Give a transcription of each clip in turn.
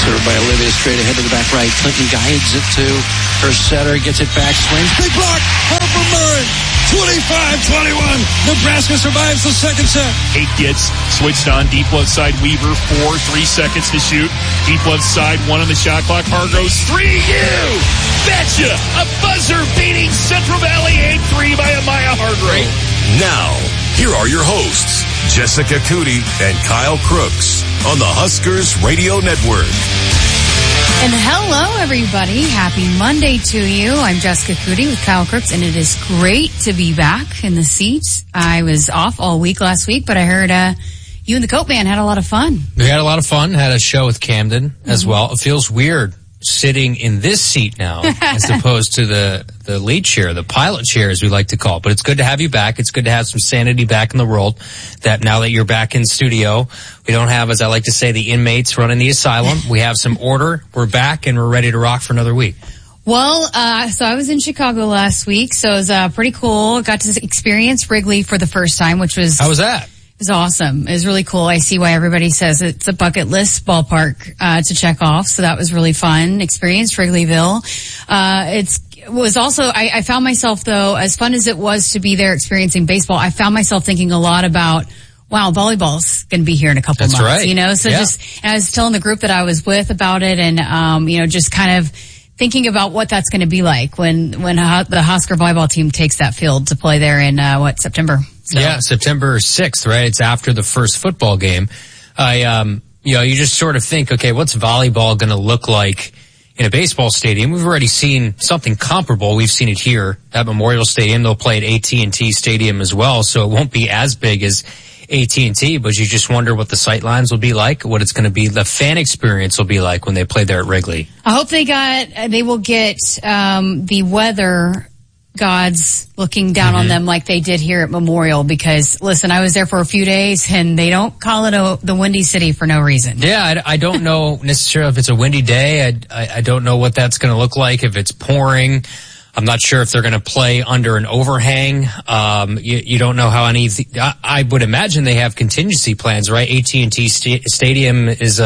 Served by Olivia straight ahead to the back right. Clinton guides it to her setter, gets it back, swings. Big block, Harper Murray. 25-21. Nebraska survives the second set. 8 gets switched on. Deep left side, Weaver, 4, 3 seconds to shoot. Deep left side, 1 on the shot clock. Hargroves, 3, you betcha! A buzzer-beating Central Valley 8-3 by Amaya Hargrove. Now, here are your hosts, Jessica Cootie and Kyle Crooks on the Huskers Radio Network. And hello, everybody. Happy Monday to you. I'm Jessica Cootie with Kyle Crooks, and it is great to be back in the seats. I was off all week last week, but I heard you and the Coat Man had a lot of fun. We had a lot of fun. Had a show with Camden as well. It feels weird sitting in this seat now as opposed to the lead chair, the pilot chair, as we like to call it. But it's good to have you back. It's good to have some sanity back in the world. That now that you're back in studio, we don't have, as I like to say, the inmates running the asylum. We have some order. We're back and we're ready to rock for another week. Well, so I was in Chicago last week, so it was pretty cool. Got to experience Wrigley for the first time, which was... How was that? It was awesome. It was really cool. I see why everybody says it's a bucket list ballpark to check off. So that was really fun. Experienced Wrigleyville. It was also, I found myself though, as fun as it was to be there experiencing baseball, I found myself thinking a lot about, wow, volleyball's going to be here in a couple months. That's right. You know, so yeah. And I was telling the group that I was with about it and, you know, just kind of thinking about what that's going to be like when the Husker volleyball team takes that field to play there in, September? So. Yeah, September 6th, right? It's after the first football game. You just sort of think, okay, what's volleyball going to look like in a baseball stadium? We've already seen something comparable. We've seen it here at Memorial Stadium. They'll play at AT&T Stadium as well, so it won't be as big as AT&T, but you just wonder what the sight lines will be like, what it's going to be, the fan experience will be like when they play there at Wrigley. I hope they will get the weather gods looking down on them like they did here at Memorial, because listen, I was there for a few days and they don't call it the Windy City for no reason. Yeah, I don't know necessarily if it's a windy day. I don't know what that's going to look like, if it's pouring. I'm not sure if they're going to play under an overhang. You don't know how I would imagine they have contingency plans, right? AT&T Stadium is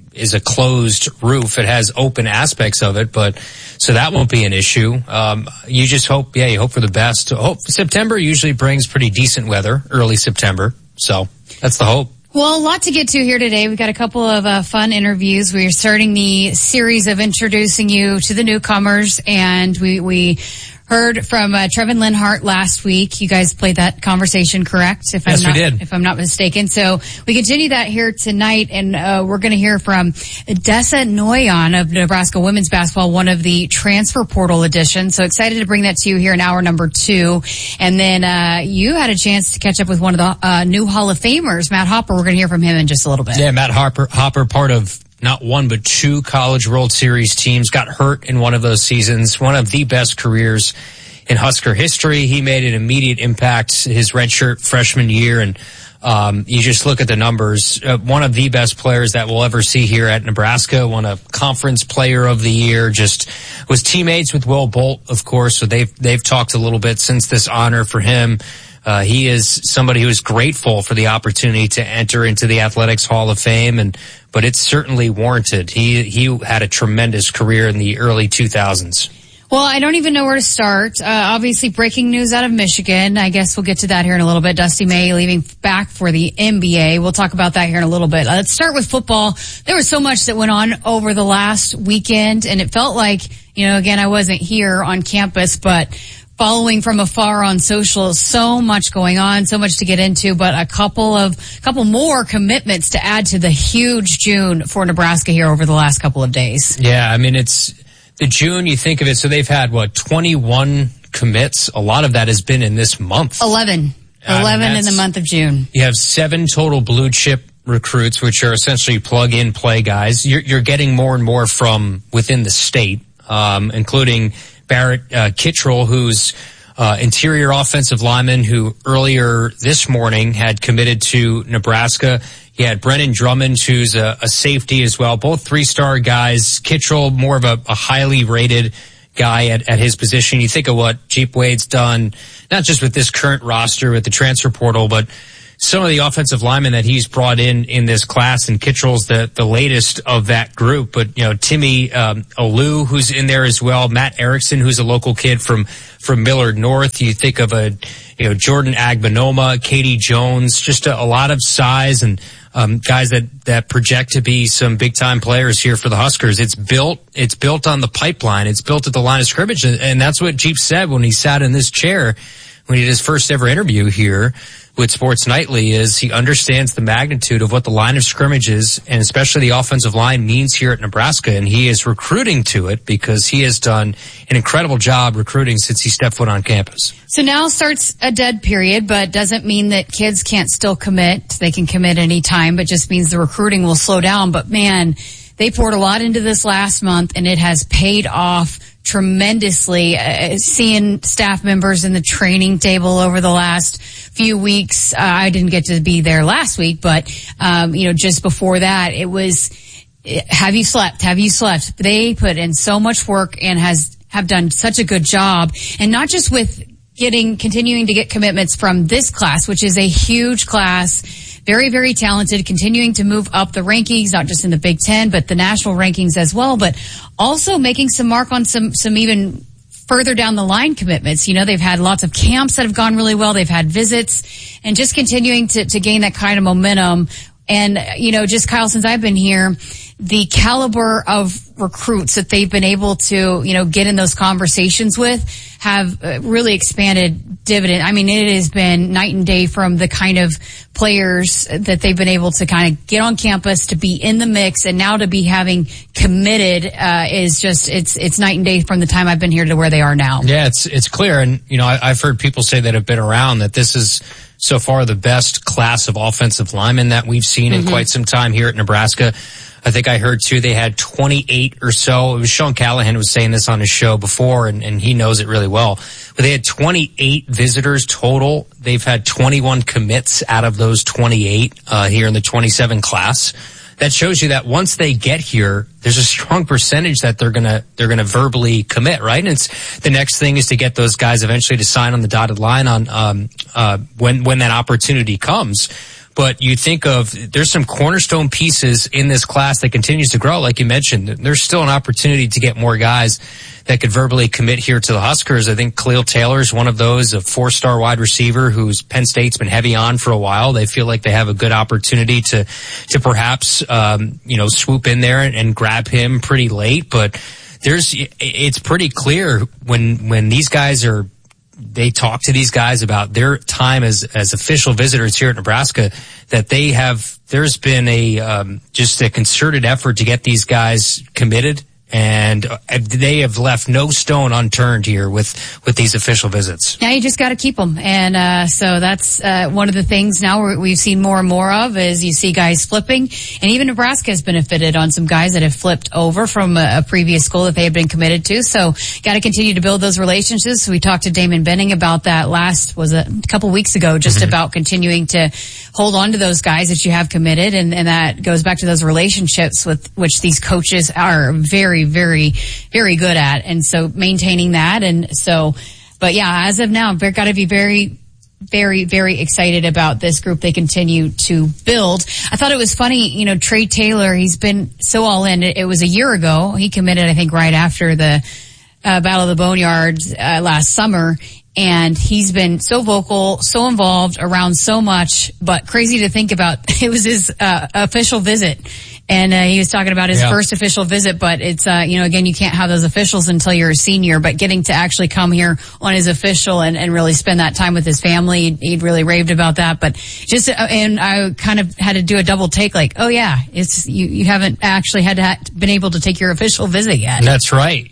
a closed roof. It has open aspects of it, but so that won't be an issue. You just hope, you hope for the best. September usually brings pretty decent weather, early September. So that's the hope. Well, a lot to get to here today. We've got a couple of fun interviews. We are starting the series of introducing you to the newcomers, and we heard from Trevin Linhart last week. You guys played that conversation, correct? Yes, we did. If I'm not mistaken. So we continue that here tonight, and we're going to hear from Dessa Noyan of Nebraska women's basketball, one of the transfer portal editions. So excited to bring that to you here in hour number 2. And then you had a chance to catch up with one of the new Hall of Famers, Matt Hopper. We're going to hear from him in just a little bit. Yeah, Matt Hopper, part of not one, but 2 College World Series teams, got hurt in one of those seasons. One of the best careers in Husker history. He made an immediate impact his redshirt freshman year, and you just look at the numbers. One of the best players that we'll ever see here at Nebraska. Won a conference player of the year. Just was teammates with Will Bolt, of course. So they've talked a little bit since this honor for him. He is somebody who is grateful for the opportunity to enter into the Athletics Hall of Fame, but it's certainly warranted. He had a tremendous career in the early 2000s. Well, I don't even know where to start. Obviously, breaking news out of Michigan. I guess we'll get to that here in a little bit. Dusty May leaving back for the NBA. We'll talk about that here in a little bit. Let's start with football. There was so much that went on over the last weekend, and it felt like, again, I wasn't here on campus, but following from afar on social, so much going on, so much to get into, but a couple more commitments to add to the huge June for Nebraska here over the last couple of days. Yeah, I mean, it's the June, you think of it, so they've had, 21 commits? A lot of that has been in this month. 11 in the month of June. You have 7 total blue chip recruits, which are essentially plug-in play guys. You're getting more and more from within the state, including Barrett Kittrell, who's interior offensive lineman, who earlier this morning had committed to Nebraska. You had Brennan Drummond, who's a safety as well. Both 3-star guys. Kittrell, more of a highly rated guy at his position. You think of what Jeep Wade's done, not just with this current roster, with the transfer portal, but some of the offensive linemen that he's brought in this class, and Kittrell's the latest of that group. But, Timmy Alou, who's in there as well, Matt Erickson, who's a local kid from Millard North. You think of Jordan Agbanoma, Katie Jones, just a lot of size and guys that project to be some big time players here for the Huskers. It's built on the pipeline. It's built at the line of scrimmage, and that's what Jeep said when he sat in this chair when he did his first ever interview here with Sports Nightly. Is he understands the magnitude of what the line of scrimmage is, and especially the offensive line means here at Nebraska, and he is recruiting to it because he has done an incredible job recruiting since he stepped foot on campus. So now starts a dead period, but doesn't mean that kids can't still commit. They can commit any time, but just means the recruiting will slow down. But man, they poured a lot into this last month, and it has paid off tremendously. Seeing staff members in the training table over the last few weeks. I didn't get to be there last week, but, just before that, it was, have you slept? Have you slept? They put in so much work and have done such a good job. And not just with continuing to get commitments from this class, which is a huge class, very, very talented, continuing to move up the rankings, not just in the Big Ten, but the national rankings as well, but also making some mark on some even further down the line commitments. They've had lots of camps that have gone really well. They've had visits, and just continuing to gain that kind of momentum. And, just Kyle, since I've been here, the caliber of recruits that they've been able to, get in those conversations with have really expanded dividend. I mean, it has been night and day from the kind of players that they've been able to kind of get on campus, to be in the mix, and now to be having committed, is just, it's night and day from the time I've been here to where they are now. Yeah, it's clear. And, I've heard people say that have been around that this is so far the best class of offensive linemen that we've seen in quite some time here at Nebraska. I think I heard too they had 28 or so. It was Sean Callahan who was saying this on his show before, and he knows it really well. But they had 28 visitors total. They've had 21 commits out of those 28 here in the 27 class. That shows you that once they get here, there's a strong percentage that they're gonna verbally commit, right? And it's the next thing is to get those guys eventually to sign on the dotted line on when that opportunity comes. But you think of, there's some cornerstone pieces in this class that continues to grow. Like you mentioned, there's still an opportunity to get more guys that could verbally commit here to the Huskers. I think Khalil Taylor is one of those, a 4-star wide receiver who's Penn State's been heavy on for a while. They feel like they have a good opportunity to perhaps, swoop in there and grab him pretty late. But it's pretty clear when these guys they talk to these guys about their time as official visitors here at Nebraska, that there's been just a concerted effort to get these guys committed, and they have left no stone unturned here with these official visits. Now you just got to keep them, and so that's one of the things now we've seen more and more of, is you see guys flipping, and even Nebraska has benefited on some guys that have flipped over from a previous school that they have been committed to. So got to continue to build those relationships. So we talked to Damon Benning about that a couple weeks ago, just about continuing to hold on to those guys that you have committed, and that goes back to those relationships with which these coaches are very, very, very good at. And so maintaining that. And so, but yeah, as of now, they've got to be very, very, very excited about this group they continue to build. I thought it was funny, Trey Taylor, he's been so all in. It was a year ago. He committed, I think, right after the Battle of the Boneyard last summer. And he's been so vocal, so involved around so much, but crazy to think about. It was his official visit. And he was talking about his first official visit, but it's, again, you can't have those officials until you're a senior, but getting to actually come here on his official and really spend that time with his family, he'd really raved about that. But just, and I kind of had to do a double take, like, oh yeah, it's, you haven't actually been able to take your official visit yet. That's right.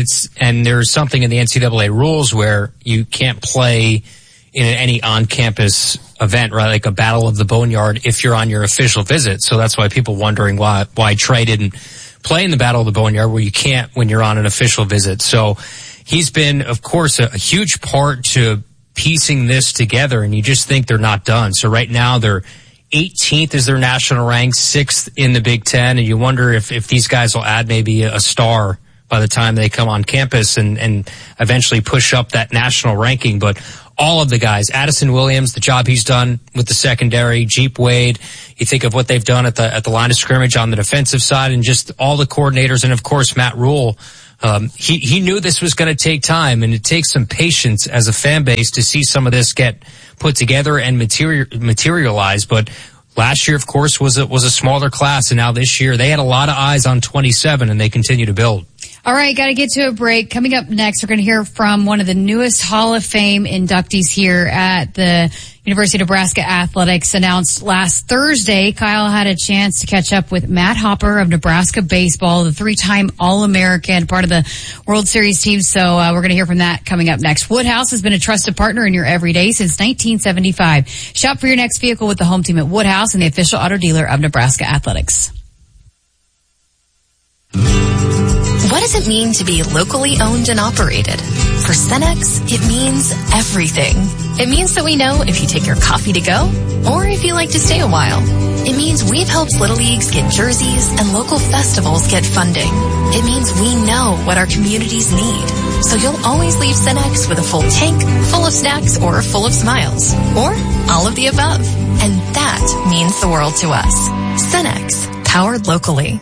And there's something in the NCAA rules where you can't play in any on-campus event, right? Like a Battle of the Boneyard if you're on your official visit. So that's why people wondering why Trey didn't play in the Battle of the Boneyard, where you can't when you're on an official visit. So he's been, of course, a huge part to piecing this together, and you just think they're not done. So right now they're 18th is their national rank, 6th in the Big Ten, and you wonder if these guys will add maybe a star by the time they come on campus and eventually push up that national ranking. But all of the guys. Addison Williams, the job he's done with the secondary, Jeep Wade. You think of what they've done at the line of scrimmage on the defensive side, and just all the coordinators, and of course Matt Rule. He knew this was going to take time, and it takes some patience as a fan base to see some of this get put together and materialize. But last year, of course, was a smaller class, and now this year they had a lot of eyes on 27, and they continue to build. All right, got to get to a break. Coming up next, we're going to hear from one of the newest Hall of Fame inductees here at the University of Nebraska Athletics, announced last Thursday. Kyle had a chance to catch up with Matt Hopper of Nebraska baseball, the 3-time All-American, part of the World Series team. So we're going to hear from that coming up next. Woodhouse has been a trusted partner in your everyday since 1975. Shop for your next vehicle with the home team at Woodhouse and the official auto dealer of Nebraska Athletics. What does it mean to be locally owned and operated? For Cenex, it means everything. It means that we know if you take your coffee to go or if you like to stay a while. It means we've helped Little Leagues get jerseys and local festivals get funding. It means we know what our communities need. So you'll always leave Cenex with a full tank, full of snacks, or full of smiles. Or all of the above. And that means the world to us. Cenex, powered locally.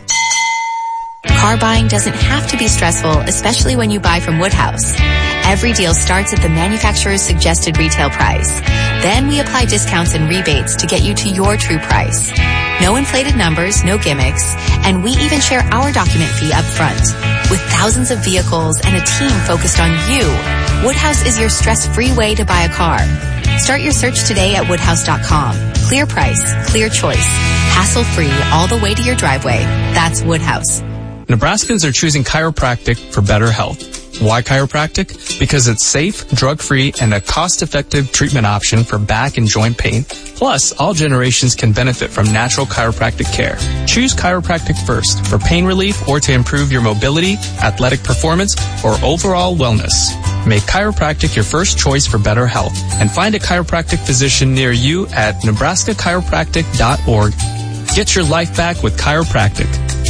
Car buying doesn't have to be stressful, especially when you buy from Woodhouse. Every deal starts at the manufacturer's suggested retail price. Then we apply discounts and rebates to get you to your true price. No inflated numbers, no gimmicks, and we even share our document fee up front. With thousands of vehicles and a team focused on you, Woodhouse is your stress-free way to buy a car. Start your search today at woodhouse.com. Clear price, clear choice, hassle-free all the way to your driveway. That's Woodhouse. Nebraskans are choosing chiropractic for better health. Why chiropractic? Because it's safe, drug-free, and a cost-effective treatment option for back and joint pain. Plus, all generations can benefit from natural chiropractic care. Choose chiropractic first for pain relief or to improve your mobility, athletic performance, or overall wellness. Make chiropractic your first choice for better health, and find a chiropractic physician near you at nebraskachiropractic.org. Get your life back with chiropractic.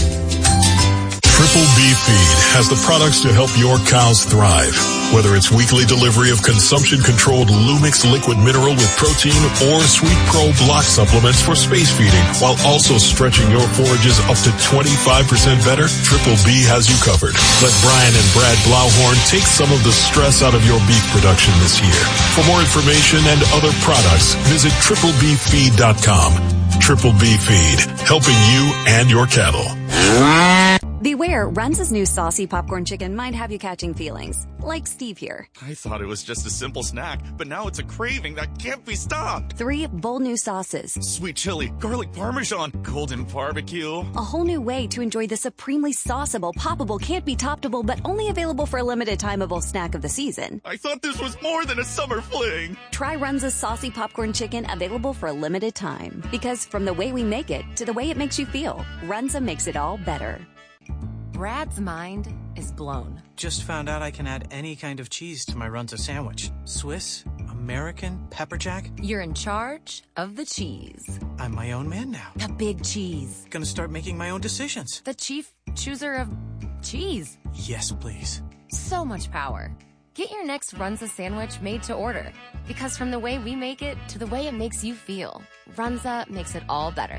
Triple B Feed has the products to help your cows thrive. Whether it's weekly delivery of consumption-controlled Lumix liquid mineral with protein or Sweet Pro block supplements for space feeding, while also stretching your forages up to 25% better, Triple B has you covered. Let Brian and Brad Blauhorn take some of the stress out of your beef production this year. For more information and other products, visit triplebfeed.com. Triple B Feed, helping you and your cattle. Beware, Runza's new saucy popcorn chicken might have you catching feelings. Like Steve here. I thought it was just a simple snack, but now it's a craving that can't be stopped. 3 bold new sauces. Sweet chili, garlic parmesan, golden barbecue. A whole new way to enjoy the supremely sauceable, poppable, can't be toppable, but only available for a limited timeable snack of the season. I thought this was more than a summer fling. Try Runza's saucy popcorn chicken, available for a limited time. Because from the way we make it to the way it makes you feel, Runza makes it all better. Brad's mind is blown. Just found out I can add any kind of cheese to my Runza sandwich. Swiss, American, pepper jack. You're in charge of the cheese. I'm my own man now. The big cheese. Gonna start making my own decisions. The chief chooser of cheese. Yes, please. So much power. Get your next Runza sandwich made to order. Because from the way we make it to the way it makes you feel, Runza makes it all better.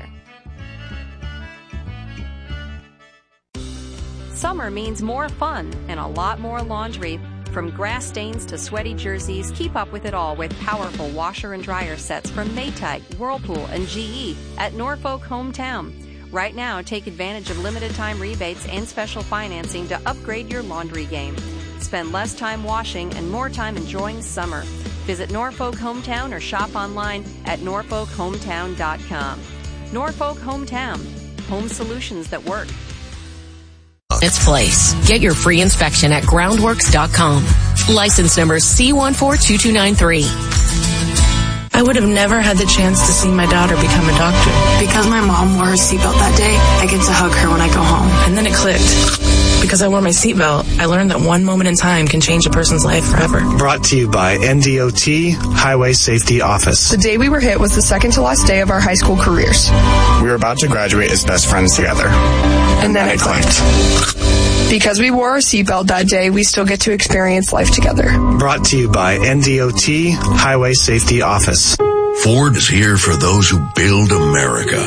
Summer means more fun and a lot more laundry. From grass stains to sweaty jerseys, keep up with it all with powerful washer and dryer sets from Maytag, Whirlpool, and GE at Norfolk Hometown. Right now, take advantage of limited time rebates and special financing to upgrade your laundry game. Spend less time washing and more time enjoying summer. Visit Norfolk Hometown or shop online at norfolkhometown.com. Norfolk Hometown. Home solutions that work. Its place. Get your free inspection at groundworks.com. License number C142293. I would have never had the chance to see my daughter become a doctor. Because my mom wore her seatbelt that day, I get to hug her when I go home. And then it clicked. Because I wore my seatbelt, I learned that one moment in time can change a person's life forever. Brought to you by NDOT Highway Safety Office. The day we were hit was the second to last day of our high school careers. We were about to graduate as best friends together. And then it clicked. Because we wore our seatbelt that day, we still get to experience life together. Brought to you by NDOT Highway Safety Office. Ford is here for those who build America.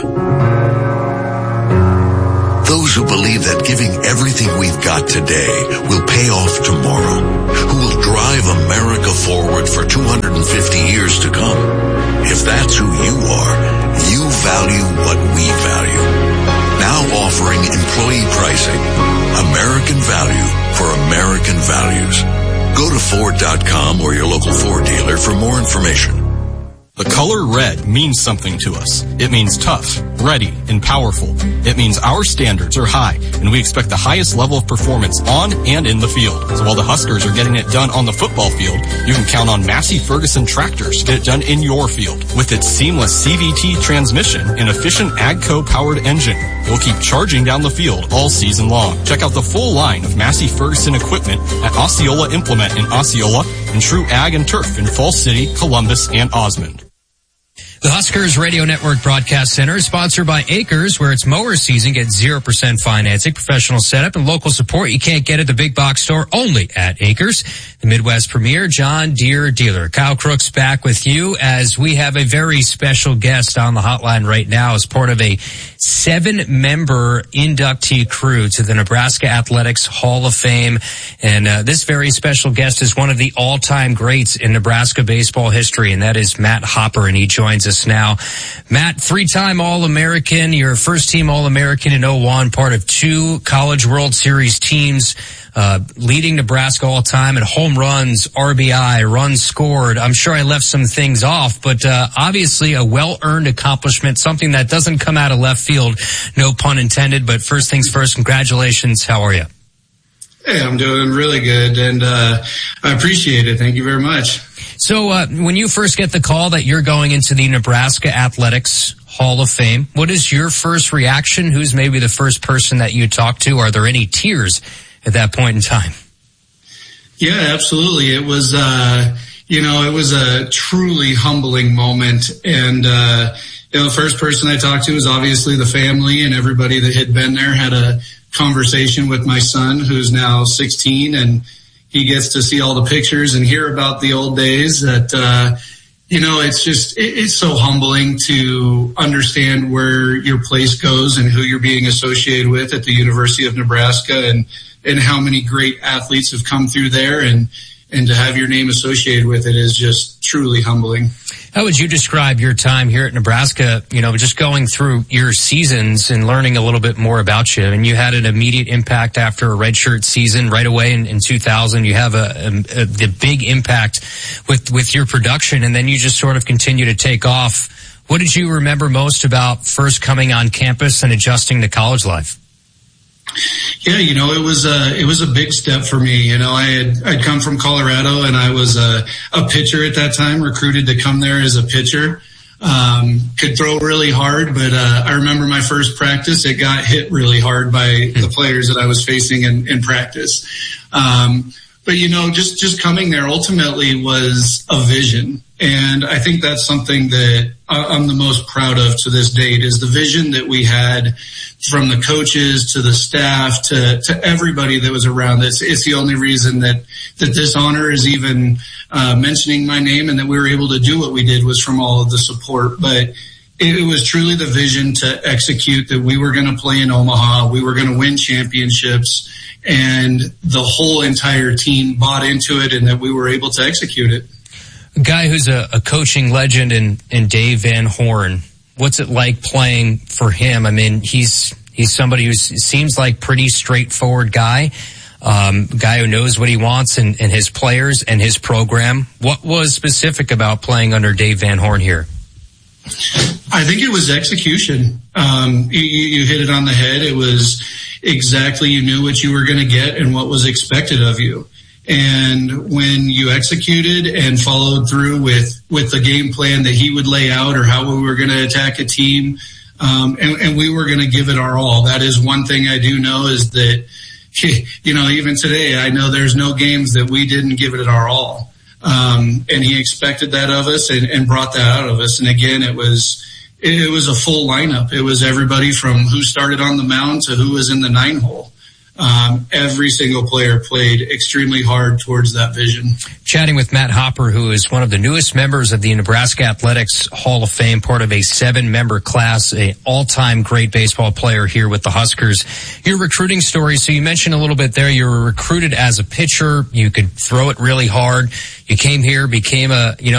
Those who believe that giving everything we've got today will pay off tomorrow. Who will drive America forward for 250 years to come. If that's who you are, you value what we value. Now offering employee pricing. American value for American values. Go to Ford.com or your local Ford dealer for more information. The color red means something to us. It means tough, ready, and powerful. It means our standards are high, and we expect the highest level of performance on and in the field. So while the Huskers are getting it done on the football field, you can count on Massey Ferguson tractors to get it done in your field. With its seamless CVT transmission and efficient AGCO-powered engine, you'll keep charging down the field all season long. Check out the full line of Massey Ferguson equipment at Osceola Implement in Osceola and True Ag and Turf in Falls City, Columbus, and Osmond. The Huskers Radio Network Broadcast Center is sponsored by Acres, where it's mower season. Get 0% financing, professional setup, and local support you can't get at the big box store, only at Acres. The Midwest premier John Deere dealer. Kyle Crooks back with you as we have a very special guest on the hotline right now as part of a 7-member inductee crew to the Nebraska Athletics Hall of Fame. And this very special guest is one of the all-time greats in Nebraska baseball history, and that is Matt Hopper, and he joins us now. Matt, 3-time All-American, your first-team All-American in 2001, part of 2 College World Series teams, leading Nebraska all time in home runs, RBI, runs scored. I'm sure I left some things off, but obviously a well-earned accomplishment, something that doesn't come out of left field, no pun intended. But first things first, congratulations. How are you? Hey, I'm doing really good, and I appreciate it. Thank you very much. So when you first get the call that you're going into the Nebraska Athletics Hall of Fame, what is your first reaction? Who's maybe the first person that you talk to? Are there any tears at that point in time? Yeah, absolutely. It was, it was a truly humbling moment. And, the first person I talked to was obviously the family, and everybody that had been there. Had a conversation with my son, who's now 16, and he gets to see all the pictures and hear about the old days that, it's so humbling to understand where your place goes and who you're being associated with at the University of Nebraska, and how many great athletes have come through there, and to have your name associated with it is just truly humbling. How would you describe your time here at Nebraska, just going through your seasons and learning a little bit more about you? And you had an immediate impact after a redshirt season right away in 2000. You have the big impact with your production, and then you just sort of continue to take off. What did you remember most about first coming on campus and adjusting to college life? Yeah, it was a big step for me. I'd come from Colorado, and I was a pitcher at that time, recruited to come there as a pitcher. Could throw really hard, but I remember my first practice, it got hit really hard by the players that I was facing in practice. But just coming there ultimately was a vision. And I think that's something that I'm the most proud of to this date, is the vision that we had from the coaches to the staff to everybody that was around us. It's the only reason that this honor is even mentioning my name, and that we were able to do what we did was from all of the support. But it was truly the vision to execute, that we were going to play in Omaha, we were going to win championships, and the whole entire team bought into it, and that we were able to execute it. A guy who's a coaching legend in Dave Van Horn, what's it like playing for him? I mean, he's somebody who seems like pretty straightforward guy who knows what he wants and his players and his program. What was specific about playing under Dave Van Horn here? I think it was execution. You hit it on the head. It was exactly, you knew what you were going to get and what was expected of you. And when you executed and followed through with the game plan that he would lay out, or how we were going to attack a team, and we were going to give it our all. That is one thing I do know, is that, even today, I know there's no games that we didn't give it our all. And he expected that of us and brought that out of us. And again, it was a full lineup. It was everybody from who started on the mound to who was in the 9-hole. every single player played extremely hard towards that vision. Chatting with Matt Hopper, who is one of the newest members of the Nebraska Athletics Hall of Fame, part of a 7-member class, an all-time great baseball player here with the Huskers. Your recruiting story, so you mentioned a little bit there, you were recruited as a pitcher. You could throw it really hard. You came here, became a,